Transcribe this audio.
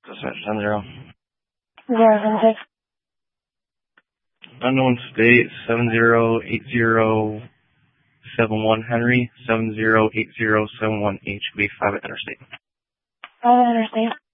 Dispatch 70. 076. Unknown state 708071 Henry 708071 HB 5 interstate. 5 interstate.